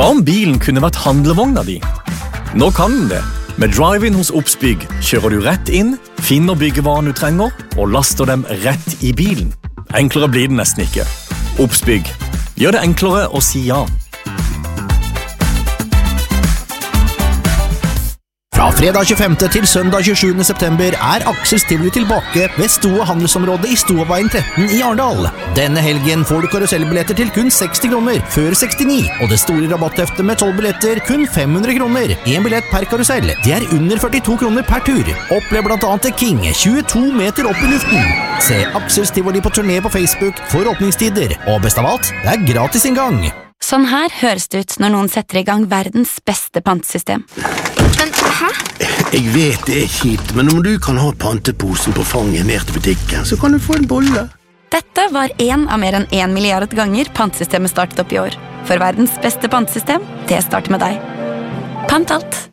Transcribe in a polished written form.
Hva om bilen kunne vært handlevogna di? Nå kan den det. Med Drive-In hos Obsbygg kjører du rett inn, finner byggevaren du trenger, og laster dem rett i bilen. Enklere blir det nesten ikke. Obsbygg. Gjør det enklere å si ja. Fra fredag 25. til søndag 27. september Axels Tivoli tilbake ved Stoa handelsområdet i Stoaveien 13 i Arendal. Denne helgen får du karusellbilletter til kun 60 kroner, før 69, og det store rabattheftet med 12 billetter kun 500 kroner. En billett per karusell. Det under 42 kroner per tur. Opplev blant annet The King 22 meter opp i luften. Se Axels Tivoli på turné på Facebook for åpningstider. Og best av alt, det gratis inngang. Sånn her høres det ut når noen setter i gang verdens beste pantesystem. Men, hæ? Jeg vet det kjipt, men om du kan ha panteposen på fanget ned til butikken, så kan du få en bolle. Dette var en av mer enn 1 milliard ganger pantesystemet startet opp i år. For verdens beste pantesystem, det starter med deg. Pant alt.